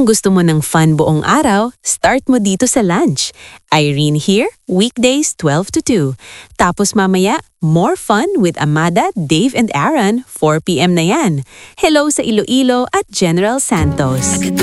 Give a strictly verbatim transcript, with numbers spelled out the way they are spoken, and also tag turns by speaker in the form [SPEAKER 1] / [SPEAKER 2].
[SPEAKER 1] Kung gusto mo ng fun buong araw, start mo dito sa lunch. Irene here, weekdays twelve to two. Tapos mamaya, more fun with Amada, Dave and Aaron, four p m na yan. Hello sa Iloilo at General Santos.